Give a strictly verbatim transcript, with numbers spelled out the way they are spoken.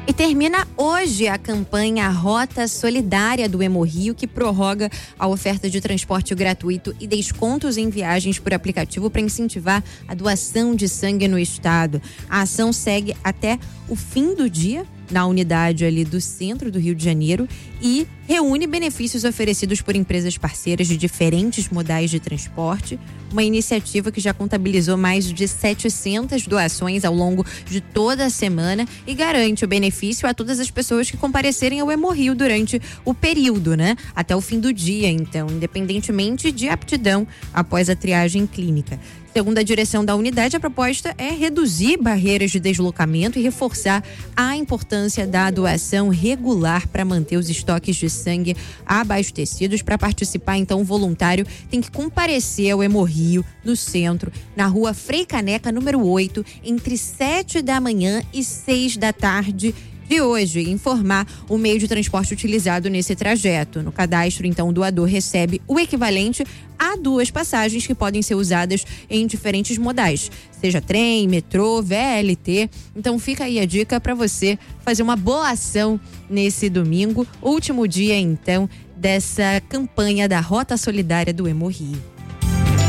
E termina hoje a campanha Rota Solidária do Hemorrio, que prorroga a oferta de transporte gratuito e descontos em viagens por aplicativo para incentivar a doação de sangue no estado. A ação segue até o fim do dia na unidade ali do centro do Rio de Janeiro e reúne benefícios oferecidos por empresas parceiras de diferentes modais de transporte. Uma iniciativa que já contabilizou mais de setecentas doações ao longo de toda a semana e garante o benefício a todas as pessoas que comparecerem ao Hemorrio durante o período, né? Até o fim do dia, então, independentemente de aptidão após a triagem clínica. Segundo a direção da unidade, a proposta é reduzir barreiras de deslocamento e reforçar a importância da doação regular para manter os estoques de sangue abastecidos. Para participar, então, o voluntário tem que comparecer ao Hemorrio, no centro, na rua Frei Caneca, número oito, entre sete da manhã e seis da tarde de hoje, informar o meio de transporte utilizado nesse trajeto. No cadastro, então, o doador recebe o equivalente a duas passagens que podem ser usadas em diferentes modais, seja trem, metrô, V L T. Então fica aí a dica para você fazer uma boa ação nesse domingo, último dia, então, dessa campanha da Rota Solidária do Hemorrio.